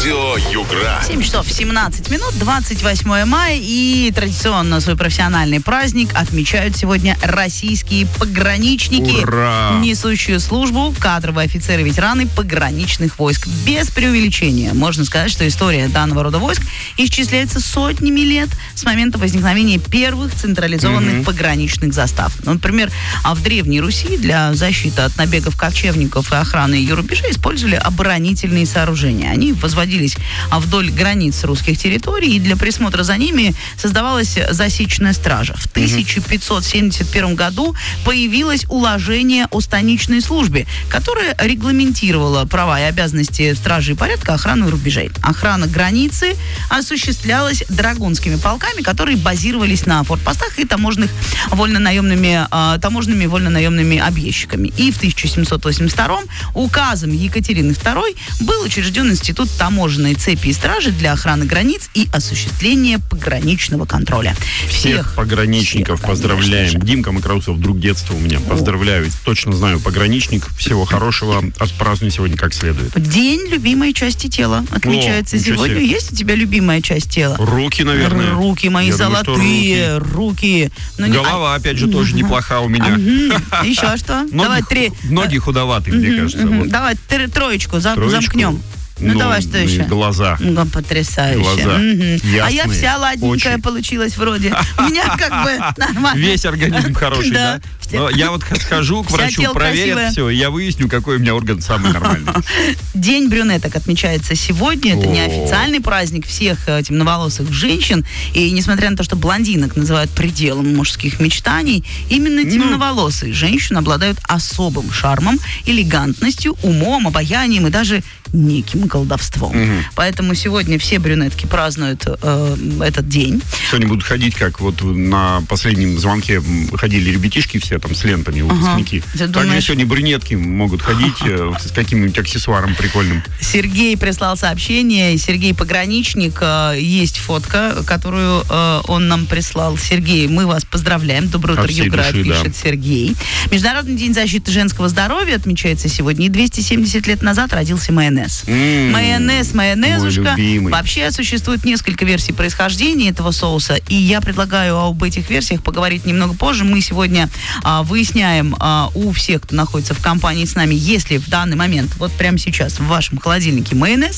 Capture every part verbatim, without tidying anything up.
Радио Югра. семь часов семнадцать минут, двадцать восьмое мая, и традиционно свой профессиональный праздник отмечают сегодня российские пограничники, Ура! несущие службу, кадровые офицеры-ветераны пограничных войск. Без преувеличения можно сказать, что история данного рода войск исчисляется сотнями лет с момента возникновения первых централизованных mm-hmm. пограничных застав. Ну, например, а в Древней Руси для защиты от набегов кочевников и охраны ее рубежей использовали оборонительные сооружения. Они возводились вдоль границ русских территорий, и для присмотра за ними создавалась засечная стража. В тысяча пятьсот семьдесят первом году появилось уложение о станичной службе, которое регламентировало права и обязанности стражи порядка, охраны рубежей. Охрана границы осуществлялась драгунскими полками, которые базировались на форпостах и таможенных вольнонаемными, э, таможенными вольнонаемными объездчиками. И в тысяча семьсот восемьдесят втором указом Екатерины второй был учрежден институт таможенной цепи и стражи для охраны границ и осуществления пограничного контроля. Всех, Всех пограничников всех, поздравляем. Димка Макроусов, друг детства у меня. Поздравляю. Точно знаю, пограничник. Всего хорошего. Отпразднуй сегодня как следует. День любимой части тела отмечается О, сегодня. себе. Есть у тебя любимая часть тела? Руки, наверное. Руки мои Я золотые, думаю, руки. руки. Ну, не- Голова, опять же, тоже неплоха у меня. Мгм. Еще что? Ноги, Давай три. ноги худоватые, мне кажется. Мгм. Вот. Давай тр- троечку, зам- Троечку. замкнем. Ну, Ну, давай, что и еще? глаза. Ну, потрясающе. Глаза. Мгм. А я Ясные, вся ладненькая очень. получилась вроде. У меня как бы нормально. Весь организм хороший, Да. да? Но я вот схожу к Вся врачу, тело проверят красивое. все, и я выясню, какой у меня орган самый нормальный. День брюнеток отмечается сегодня. Это О. неофициальный праздник всех э, темноволосых женщин. И несмотря на то, что блондинок называют пределом мужских мечтаний, именно темноволосые женщины обладают особым шармом, элегантностью, умом, обаянием и даже неким колдовством. Поэтому сегодня все брюнетки празднуют э, этот день. Сегодня будут ходить, как вот на последнем звонке м, ходили ребятишки все там с лентами, выпускники. Ты Так думаешь? же сегодня брюнетки могут ходить э, с каким-нибудь аксессуаром прикольным. Сергей прислал сообщение. Сергей Пограничник. э, Есть фотка, которую э, он нам прислал. Сергей, мы вас поздравляем. Доброе От утро, всей Югра, души, да. пишет Сергей. Международный день защиты женского здоровья отмечается сегодня. И двести семьдесят лет назад родился майонез. М-м, Майонез, майонезушка. мой любимый. Вообще существует несколько версий происхождения этого соуса. И я предлагаю об этих версиях поговорить немного позже. Мы сегодня а, выясняем а, у всех, кто находится в компании с нами, если в данный момент, вот прямо сейчас в вашем холодильнике майонез,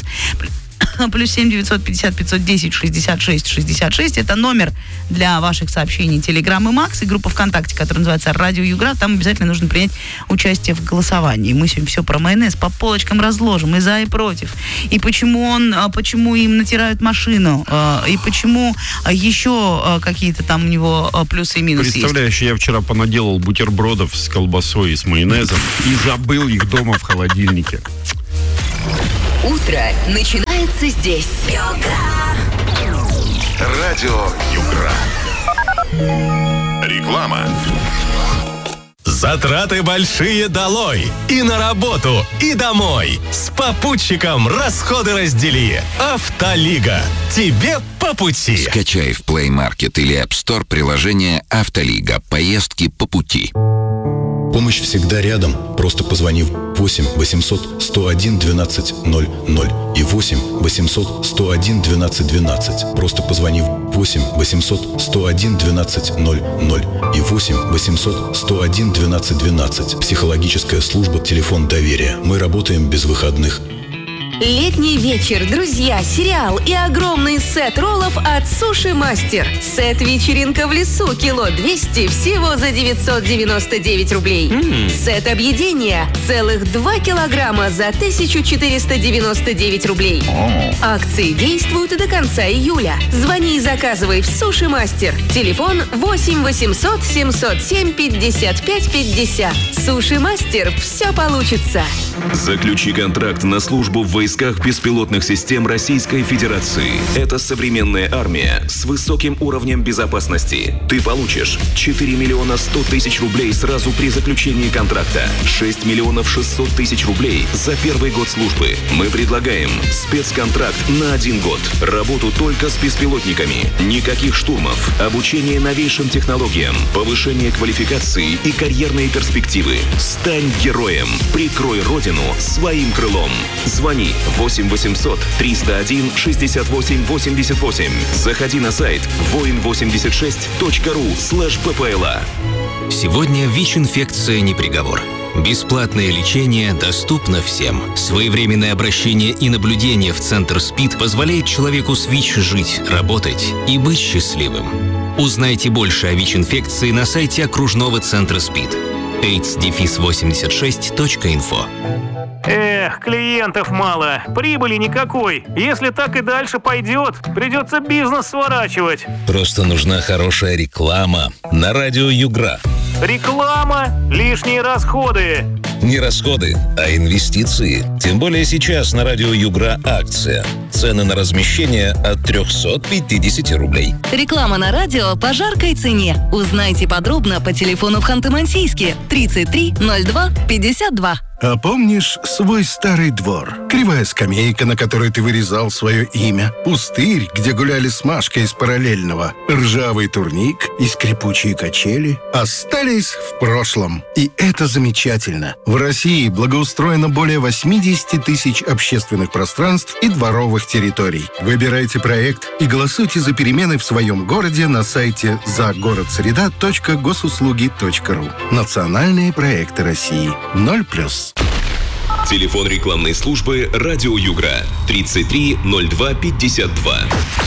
плюс семь девятьсот пятьдесят пятьсот десять шестьдесят шесть шестьдесят шесть. Это номер для ваших сообщений Телеграм и Макс, и группа ВКонтакте, которая называется Радио Югра. Там обязательно нужно принять участие в голосовании. Мы сегодня все про майонез по полочкам разложим, и за, и против. И почему он, а, почему им натирают машину, а, и почему а, еще а, какие-то там у него а, плюсы и минусы есть. Представляешь, я вчера понаделал бутербродов с колбасой и с майонезом и забыл их дома в холодильнике. Утро начинается здесь. Радио Югра. Реклама. Затраты большие долой. И на работу, и домой. С попутчиком расходы раздели. Автолига. Тебе по пути. Скачай в Play Market или App Store приложение «Автолига». Поездки по пути. Помощь всегда рядом. Просто позвони в восемь восемьсот сто один двенадцать ноль ноль и восемь восемьсот сто один двенадцать двенадцать. Просто позвони в восемь восемьсот сто один двенадцать ноль ноль и восемь восемьсот сто один двенадцать двенадцать. Психологическая служба, телефон доверия. Мы работаем без выходных. Летний вечер, друзья, сериал и огромный сет роллов от Суши Мастер. Сет «Вечеринка в лесу» кило двести всего за девятьсот девяносто девять рублей. Сет объедения целых два килограмма за тысячу четыреста девяносто девять рублей. Акции действуют до конца июля. Звони и заказывай в Суши Мастер. Телефон восемь восемьсот семьсот семь пятьдесят пять пятьдесят. Суши Мастер. Все получится. Заключи контракт на службу в войсках беспилотных систем Российской Федерации. Это современная армия с высоким уровнем безопасности. Ты получишь четыре миллиона сто тысяч рублей сразу при заключении контракта, шесть миллионов шестьсот тысяч рублей за первый год службы. Мы предлагаем спецконтракт на один год. Работу только с беспилотниками. Никаких штурмов. Обучение новейшим технологиям. Повышение квалификации и карьерные перспективы. Стань героем. Прикрой родину своим крылом. Звони восемь восемьсот триста один шестьдесят восемь восемьдесят восемь. Заходи на сайт воин восемьдесят шесть точка ру слэш ППЛА. Сегодня ВИЧ-инфекция не приговор. Бесплатное лечение доступно всем. Своевременное обращение и наблюдение в Центр СПИД позволяет человеку с ВИЧ жить, работать и быть счастливым. Узнайте больше о ВИЧ-инфекции на сайте окружного центра СПИД. эйдс восемьдесят шесть точка инфо. Эх, клиентов мало, прибыли никакой. Если так и дальше пойдет, придется бизнес сворачивать. Просто нужна хорошая реклама на радио Югра. Реклама, лишние расходы. Не расходы, а инвестиции. Тем более сейчас на радио Югра акция. Цены на размещение от триста пятьдесят рублей. Реклама на радио по жаркой цене. Узнайте подробно по телефону в Ханты-Мансийске тридцать три ноль два пятьдесят два. А помнишь свой старый двор? Кривая скамейка, на которой ты вырезал свое имя. Пустырь, где гуляли с Машкой из параллельного. Ржавый турник и скрипучие качели остались в прошлом. И это замечательно. В России благоустроено более восемьдесят тысяч общественных пространств и дворовых территорий. Выбирайте проект и голосуйте за перемены в своем городе на сайте загородсреда точка госуслуги точка ру. Национальные проекты России. ноль плюс. Телефон рекламной службы «Радио Югра» тридцать три ноль два пятьдесят два.